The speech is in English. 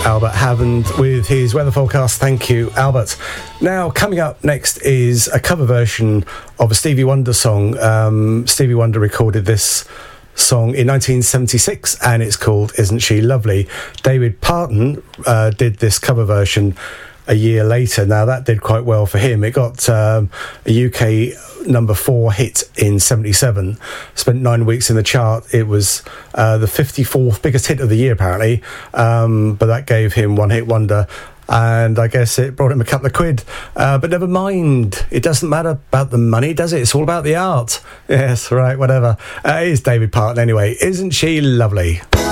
Albert Hammond with his weather forecast. Thank you, Albert. Now, coming up next is a cover version of a Stevie Wonder song. Stevie Wonder recorded this song in 1976 and it's called Isn't She Lovely? David Parton did this cover version a year later. Now, that did quite well for him. It got a UK number 4 hit in 77, spent 9 weeks in the chart. It was the 54th biggest hit of the year, apparently, but that gave him one hit wonder, and I guess it brought him a couple of quid, but never mind, it doesn't matter about the money, does it? It's all about the art. Yes, right, whatever. It is David Parton anyway. Isn't She Lovely?